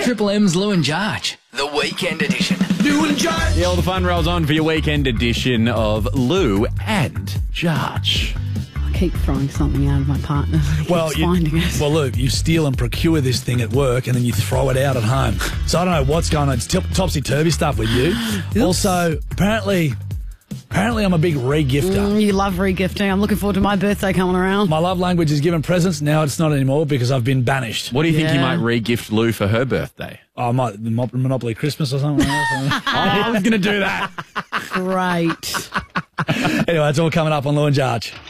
Triple M's Lou and Jarge, the weekend edition. Lou and Jarge. Yeah, all the fun rolls on for your weekend edition of Lou and Jarge. I keep throwing something out of my partner. Finding it. Well, look, you steal and procure this thing at work and then you throw it out at home. So I don't know what's going on. It's topsy-turvy stuff with you. Also, apparently I'm a big re-gifter. You love re-gifting. I'm looking forward to my birthday coming around. My love language is giving presents. Now it's not anymore because I've been banished. What do you think you might re-gift Lou for her birthday? I might Monopoly Christmas or something else. I was going to do that. Great. Anyway, it's all coming up on Lou and Jarge.